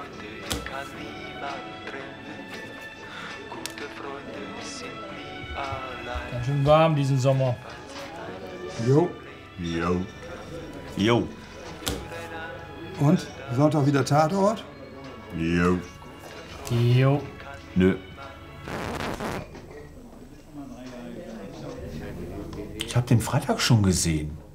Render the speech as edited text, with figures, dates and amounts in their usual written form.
Ganz schön warm diesen Sommer. Jo. Jo. Jo. Und? Sonntag wieder Tatort? Jo. Jo. Nö. Ich hab den Freitag schon gesehen.